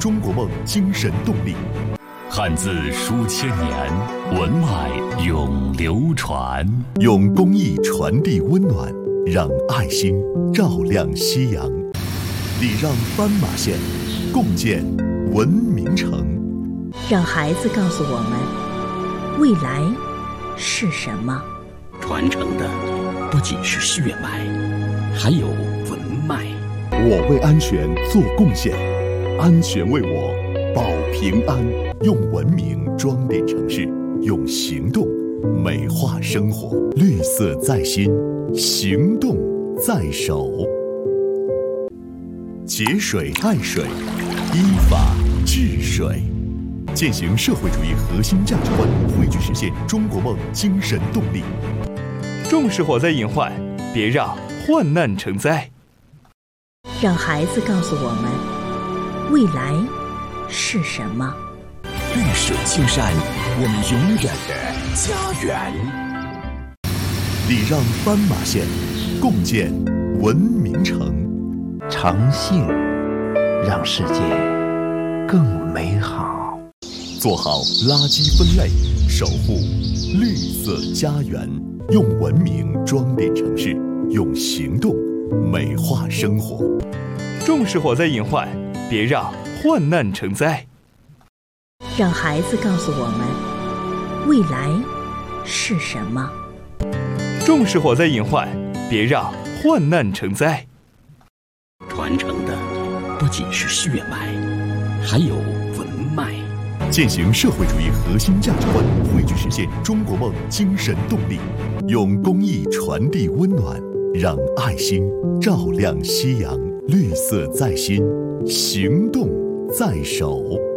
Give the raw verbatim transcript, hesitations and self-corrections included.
中国梦精神动力。汉字书千年，文脉永流传。用公益传递温暖，让爱心照亮夕阳。礼让斑马线，共建文明城。 让孩子告诉我们，未来是什么？ 传承的不仅是血脉，还有文脉。 我为安全做贡献，安全为我保平安。用文明装点城市，用行动美化生活。绿色在心，行动在手。节水爱水，依法治水，践行社会主义核心价值观，汇聚实现中国梦精神动力。 重视火灾隐患，别让患难成灾。 让孩子告诉我们，未来是什么？ 绿水青山，我们永远的家园。 礼让斑马线，共建文明城。 诚信让世界更美好。 做好垃圾分类，守护绿色家园。用文明装点城市，用行动美化生活。 重视火灾隐患，别让患难成灾。 让孩子告诉我们，未来是什么？ 重视火灾隐患，别让患难成灾。 传承的不仅是血脉，还有文脉。 践行社会主义核心价值观，汇聚实现中国梦精神动力。用公益传递温暖，让爱心照亮夕阳。绿色在心，行动在手。